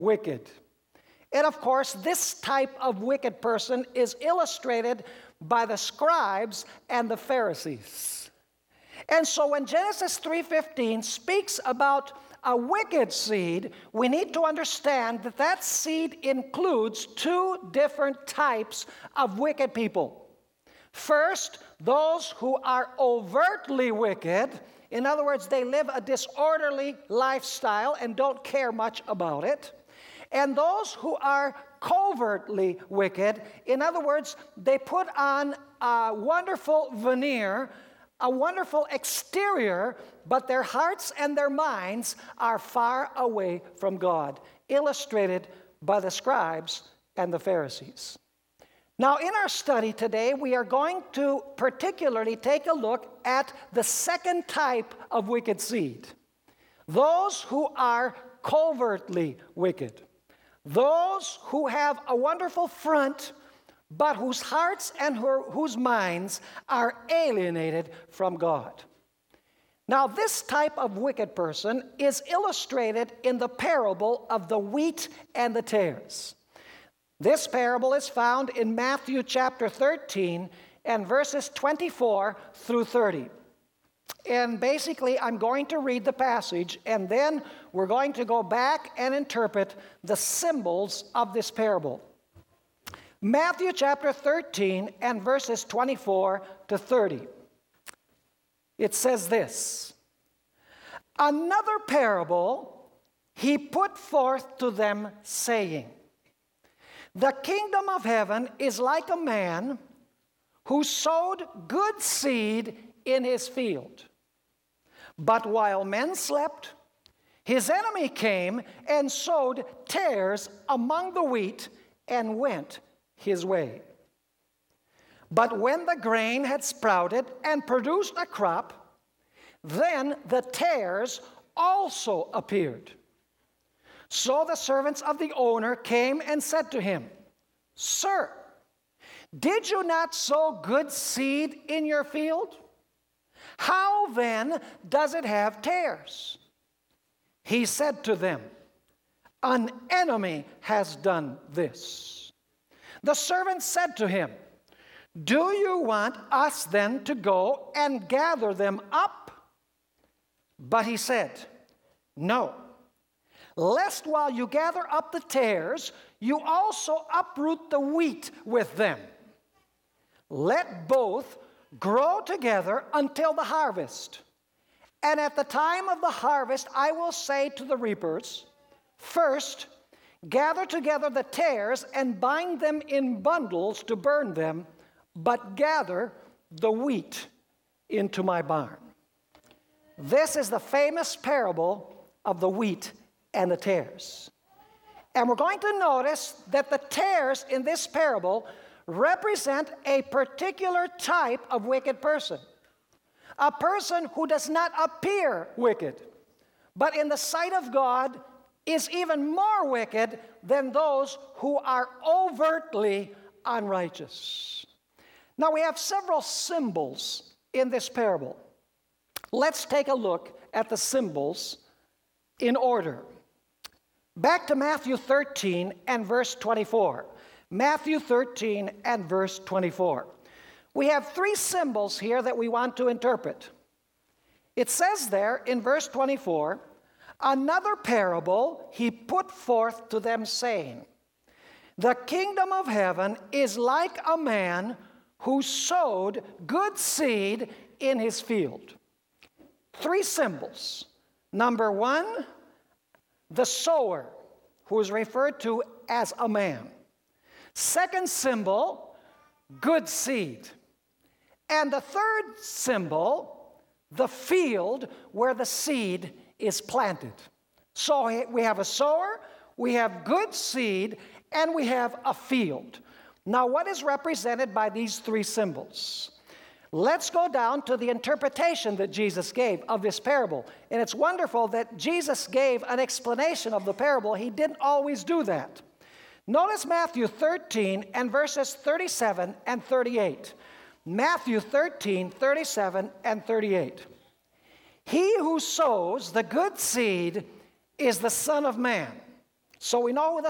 wicked. And of course, this type of wicked person is illustrated by the scribes and the Pharisees. And so when Genesis 3:15 speaks about a wicked seed, we need to understand that that seed includes two different types of wicked people. First, those who are overtly wicked. In other words, they live a disorderly lifestyle and don't care much about it. And those who are covertly wicked, in other words, they put on a wonderful veneer, a wonderful exterior, but their hearts and their minds are far away from God, illustrated by the scribes and the Pharisees. Now, in our study today, we are going to particularly take a look at the second type of wicked seed. Those who are covertly wicked. Those who have a wonderful front, but whose hearts and whose minds are alienated from God. Now, this type of wicked person is illustrated in the parable of the wheat and the tares. This parable is found in Matthew chapter 13 and verses 24 through 30. And basically, I'm going to read the passage, and then we're going to go back and interpret the symbols of this parable. Matthew chapter 13 and verses 24 to 30. It says this: "Another parable he put forth to them, saying, The kingdom of heaven is like a man who sowed good seed in his field. But while men slept, his enemy came and sowed tares among the wheat and went his way. But when the grain had sprouted and produced a crop, then the tares also appeared. So the servants of the owner came and said to him, Sir, did you not sow good seed in your field? How then does it have tares? He said to them, An enemy has done this. The servants said to him, Do you want us then to go and gather them up? But he said, No, lest while you gather up the tares, you also uproot the wheat with them. Let both grow together until the harvest. And at the time of the harvest, I will say to the reapers, First, gather together the tares and bind them in bundles to burn them, but gather the wheat into my barn. This is the famous parable of the wheat and the tares. And we're going to notice that the tares in this parable represent a particular type of wicked person. A person who does not appear wicked, but in the sight of God is even more wicked than those who are overtly unrighteous. Now, we have several symbols in this parable. Let's take a look at the symbols in order. Back to Matthew 13 and verse 24. Matthew 13 and verse 24. We have three symbols here that we want to interpret. It says there in verse 24, Another parable he put forth to them, saying, The kingdom of heaven is like a man who sowed good seed in his field. Three symbols. Number one, the sower, who is referred to as a man. Second symbol, good seed. And the third symbol, the field where the seed is planted. So we have a sower, we have good seed, and we have a field. Now, what is represented by these three symbols? Let's go down to the interpretation that Jesus gave of this parable. And it's wonderful that Jesus gave an explanation of the parable. He didn't always do that. Notice Matthew 13 and verses 37 and 38. Matthew 13, 37 and 38. He who sows the good seed is the Son of Man. So we know who the